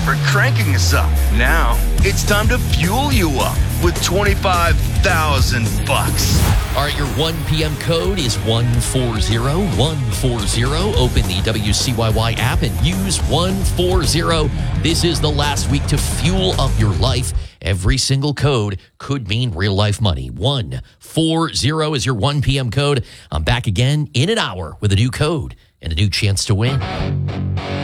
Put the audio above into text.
for cranking us up. Now, it's time to fuel you up with $25,000. All right, your 1 p.m. code is 140-140. Open the WCYY app and use 140. This is the last week to fuel up your life. Every single code could mean real-life money. 140 is your 1 p.m. code. I'm back again in an hour with a new code and a new chance to win.